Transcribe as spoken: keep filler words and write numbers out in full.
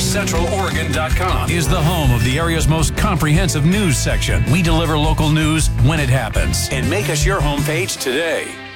central oregon dot com is the home of the area's most comprehensive news section. We deliver local news when it happens. And make us your homepage today.